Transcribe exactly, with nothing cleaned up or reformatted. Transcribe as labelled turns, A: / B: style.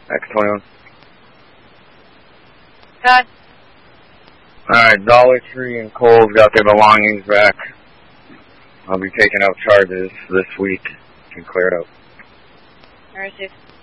A: X twenty-one.
B: God.
A: Alright, Dollar Tree and Kohl's got their belongings back. I'll be taking out charges this week and clear it up.
B: I received.